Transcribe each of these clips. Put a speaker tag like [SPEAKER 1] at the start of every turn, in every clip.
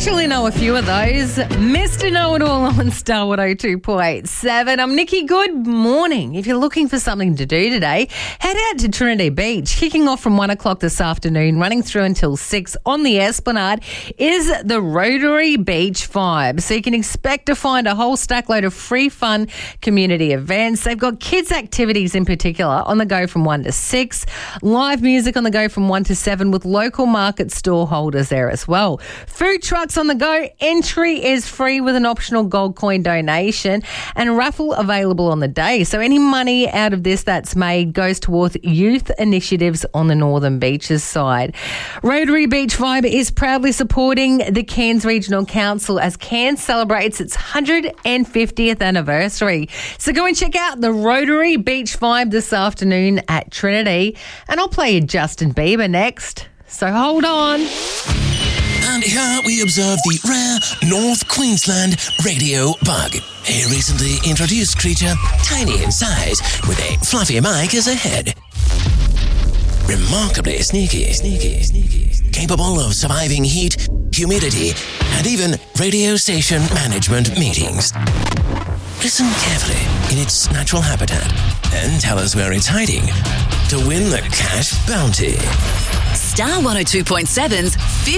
[SPEAKER 1] actually know a few of those. Mr. Know-It-All on Star 102.7. I'm Nikki. Good morning. If you're looking for something to do today, head out to Trinity Beach. Kicking off from 1 o'clock this afternoon, running through until 6 on the Esplanade is the Rotary Beach Vibe. So you can expect to find a whole stack load of free fun community events. They've got kids activities in particular on the go from 1 to 6. Live music on the go from 1 to 7 with local market store holders there as well. Food trucks on the go. Entry is free with an optional gold coin donation and raffle available on the day. So any money out of this that's made goes towards youth initiatives on the Northern Beaches side. Rotary Beach Vibe is proudly supporting the Cairns Regional Council as Cairns celebrates its 150th anniversary. So go and check out the Rotary Beach Vibe this afternoon at Trinity. And I'll play you Justin Bieber next. So hold on.
[SPEAKER 2] And here we observe the rare North Queensland radio bug. A recently introduced creature, tiny in size, with a fluffy mic as a head. Remarkably sneaky, capable of surviving heat, humidity, and even radio station management meetings. Listen carefully in its natural habitat and tell us where it's hiding to win the cash bounty.
[SPEAKER 3] Star 102.7's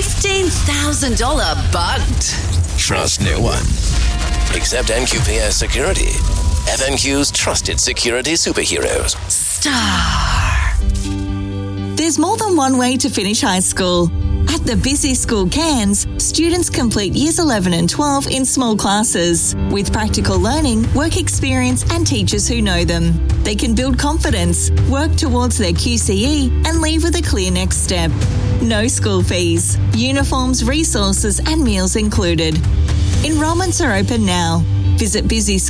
[SPEAKER 3] $15,000 bugged.
[SPEAKER 2] Trust no one. Except NQPS Security. FNQ's trusted security superheroes.
[SPEAKER 3] Star.
[SPEAKER 4] There's more than one way to finish high school. At the Busy School Cairns, students complete Years 11 and 12 in small classes. With practical learning, work experience and teachers who know them. They can build confidence, work towards their QCE and leave with a clear next step. No school fees, uniforms, resources and meals included. Enrolments are open now. Visit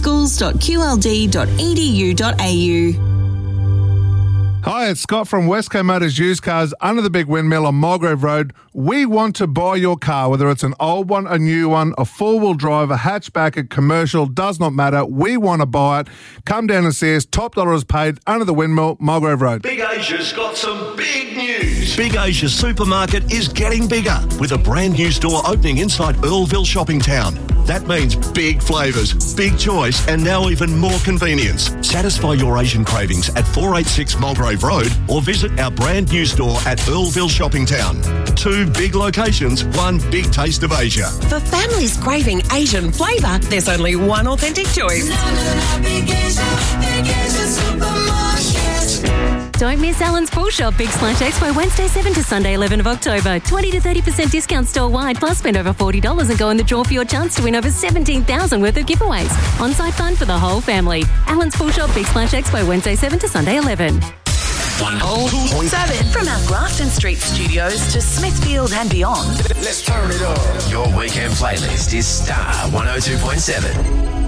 [SPEAKER 4] busyschools.qld.edu.au.
[SPEAKER 5] Hi, it's Scott from Westco Motors Used Cars under the big windmill on Mulgrave Road. We want to buy your car, whether it's an old one, a new one, a four-wheel drive, a hatchback, a commercial, does not matter. We want to buy it. Come down and see us. Top dollar is paid under the windmill, Mulgrave Road.
[SPEAKER 6] Big Asia's got some big news. Big Asia Supermarket is getting bigger with a brand new store opening inside Earlville Shopping Town. That means big flavours, big choice, and now even more convenience. Satisfy your Asian cravings at 486 Mulgrave Road or visit our brand new store at Earlville Shopping Town. 2 big locations, 1 big taste of Asia.
[SPEAKER 7] For families craving Asian flavour, there's only one authentic choice.
[SPEAKER 8] Don't miss Alan's Pool Shop Big Splash Expo Wednesday 7 to Sunday 11 of October. 20 to 30% discount store-wide, plus spend over $40 and go in the draw for your chance to win over $17,000 worth of giveaways. On-site fun for the whole family. Alan's Pool Shop Big Splash Expo Wednesday 7 to Sunday 11.
[SPEAKER 3] 102.7 from our Grafton Street studios to Smithfield and beyond.
[SPEAKER 2] Let's turn it up. Your weekend playlist is Star 102.7.